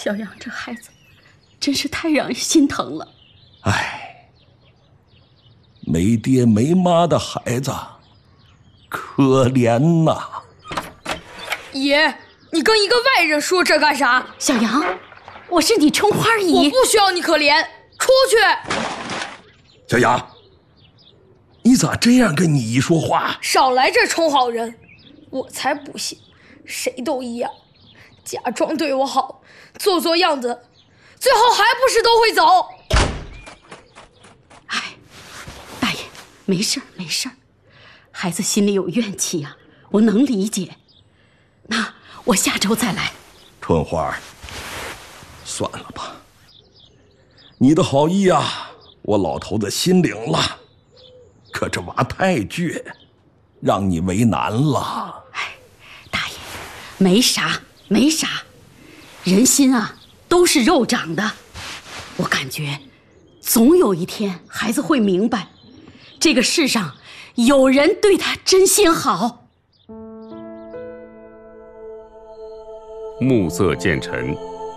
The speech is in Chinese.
小杨这孩子真是太让人心疼了。 哎，没爹没妈的孩子，可怜呐！ 爷，你跟一个外人说这干啥？ 小杨，我是你春花姨， 我不需要你可怜，出去！ 小杨，你咋这样跟你姨说话？ 少来这充好人，我才不信，谁都一样，假装对我好，做做样子，最后还不是都会走？ 哎，大爷，没事儿没事儿，孩子心里有怨气呀，我能理解。那我下周再来。 春花，算了吧，你的好意啊，我老头子心领了，可这娃太倔，让你为难了。 哎，大爷，没啥没啥，人心啊都是肉长的，我感觉总有一天孩子会明白，这个世上有人对他真心好。 暮色渐沉，